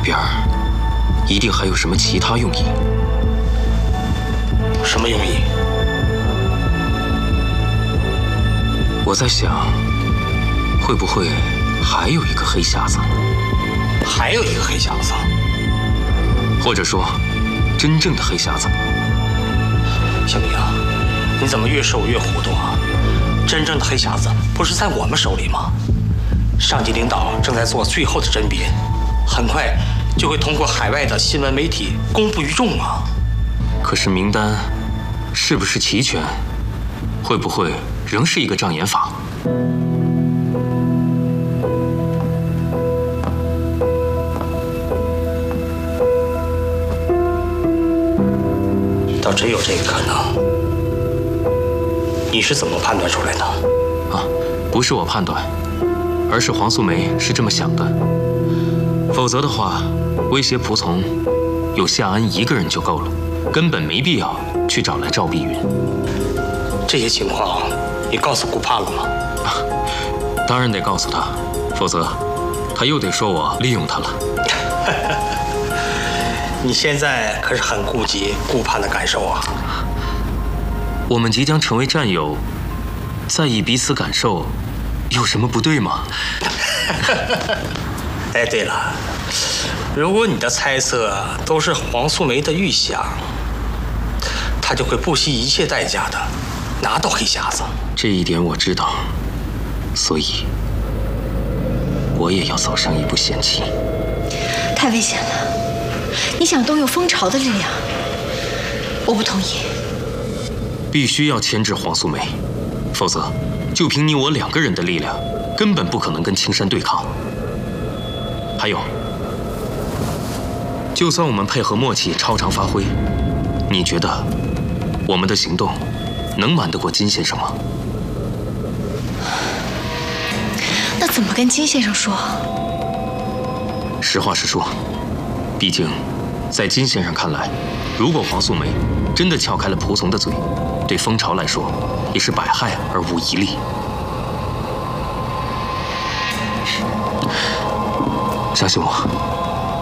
边一定还有什么其他用意。 什么用意？ 我在想，会不会还有一个黑匣子？ 还有一个黑匣子？ 或者说，真正的黑匣子？ 小明，你怎么越说越糊涂啊？真正的黑匣子不是在我们手里吗？上级领导正在做最后的甄别，很快就会通过海外的新闻媒体公布于众啊。 可是名单是不是齐全？会不会仍是一个障眼法？ 倒真有这个可能。你是怎么判断出来的？ 啊，不是我判断，而是黄素梅是这么想的。否则的话，威胁仆从有夏安一个人就够了，根本没必要去找来赵碧云。 这些情况你告诉顾盼了吗？ 当然得告诉他，否则他又得说我利用他了。 你现在可是很顾及顾盼的感受啊。 我们即将成为战友，在意彼此感受，有什么不对吗？ 哎，对了，如果你的猜测都是黄素梅的预想，她就会不惜一切代价的拿到黑匣子。 这一点我知道，所以我也要走上一步险棋。 太危险了，你想动用蜂巢的力量，我不同意。 必须要牵制黄素梅，否则就凭你我2个人的力量，根本不可能跟青山对抗。还有，就算我们配合默契超常发挥，你觉得我们的行动能瞒得过金先生吗？ 那怎么跟金先生说？ 实话实说，毕竟在金先生看来，如果黄素梅真的撬开了仆从的嘴，对蜂巢来说也是百害而无一利。相信我。